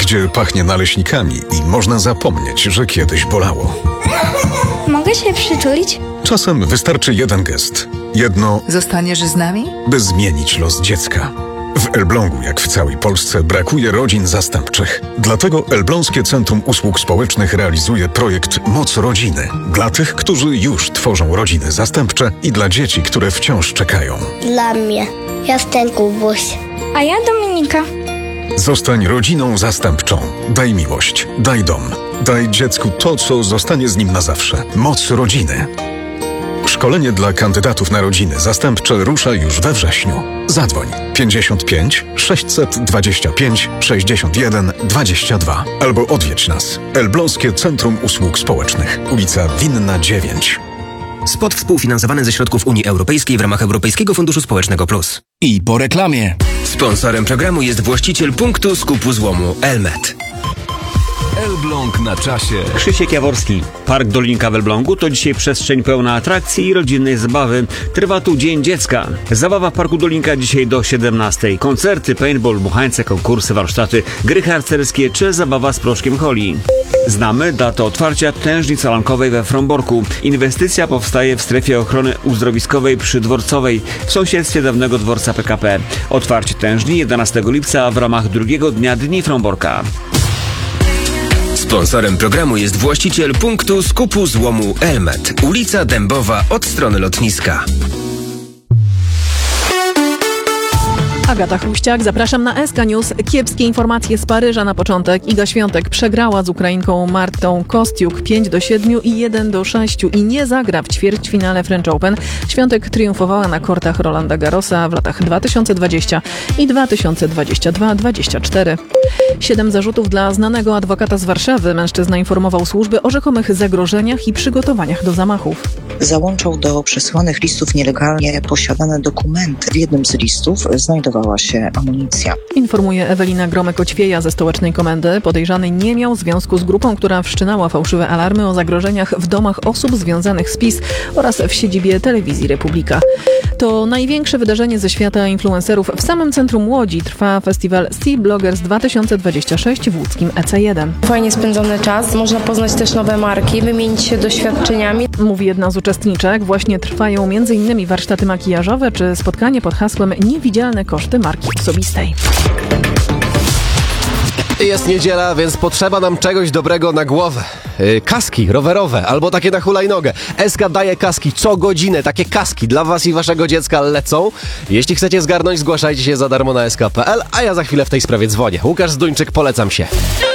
gdzie pachnie naleśnikami i można zapomnieć, że kiedyś bolało. Mogę się przytulić? Czasem wystarczy jeden gest. Jedno, Zostaniesz z nami? by zmienić los dziecka. W Elblągu, jak w całej Polsce, brakuje rodzin zastępczych. Dlatego Elbląskie Centrum Usług Społecznych realizuje projekt Moc Rodziny. Dla tych, którzy już tworzą rodziny zastępcze i dla dzieci, które wciąż czekają. Dla mnie. Jestem Kubuś. A ja Dominika. Zostań rodziną zastępczą. Daj miłość, daj dom. Daj dziecku to, co zostanie z nim na zawsze. Moc Rodziny. Szkolenie dla kandydatów na rodziny zastępcze rusza już we wrześniu. Zadzwoń 55 625 61 22 albo odwiedź nas. Elbląskie Centrum Usług Społecznych. Ulica Winna 9. Spot współfinansowany ze środków Unii Europejskiej w ramach Europejskiego Funduszu Społecznego Plus. I po reklamie. Sponsorem programu jest właściciel punktu skupu złomu Elmet. Elbląg na czasie. Krzysiek Jaworski. Park Dolinka w Elblągu to dzisiaj przestrzeń pełna atrakcji i rodzinnej zabawy. Trwa tu Dzień Dziecka. Zabawa w Parku Dolinka dzisiaj do 17. Koncerty, paintball, dmuchańce, konkursy, warsztaty, gry harcerskie czy zabawa z proszkiem Holi. Znamy datę otwarcia tężni salankowej we Fromborku. Inwestycja powstaje w strefie ochrony uzdrowiskowej przy Dworcowej w sąsiedztwie dawnego dworca PKP. Otwarcie tężni 11 lipca w ramach drugiego dnia Dni Fromborka. Sponsorem programu jest właściciel punktu skupu złomu Elmet. Ulica Dębowa od strony lotniska. Agata Chruściak, zapraszam na SK News. Kiepskie informacje z Paryża na początek. Iga Świątek przegrała z Ukrainką Martą Kostiuk 5-7 i 1-6 i nie zagra w ćwierćfinale French Open. Świątek triumfowała na kortach Rolanda Garrosa w latach 2020 i 2022-24. 7 zarzutów dla znanego adwokata z Warszawy. Mężczyzna informował służby o rzekomych zagrożeniach i przygotowaniach do zamachów. Załączał do przesłanych listów nielegalnie posiadane dokumenty. W jednym z listów znajdowała się amunicja. Informuje Ewelina Gromek-Oćwieja ze Stołecznej Komendy. Podejrzany nie miał związku z grupą, która wszczynała fałszywe alarmy o zagrożeniach w domach osób związanych z PiS oraz w siedzibie Telewizji Republika. To największe wydarzenie ze świata influencerów. W samym centrum Łodzi trwa festiwal Sea Bloggers 2026 w łódzkim EC1. Fajnie spędzony czas, można poznać też nowe marki, wymienić się doświadczeniami. Mówi jedna z uczestniczek. Właśnie trwają m.in. warsztaty makijażowe czy spotkanie pod hasłem Niewidzialne koszty marki osobistej. Jest niedziela, więc potrzeba nam czegoś dobrego na głowę. Kaski rowerowe albo takie na hulajnogę. SK daje kaski co godzinę. Takie kaski dla was i waszego dziecka lecą. Jeśli chcecie zgarnąć, zgłaszajcie się za darmo na sk.pl, a ja za chwilę w tej sprawie dzwonię. Łukasz Zduńczyk, polecam się.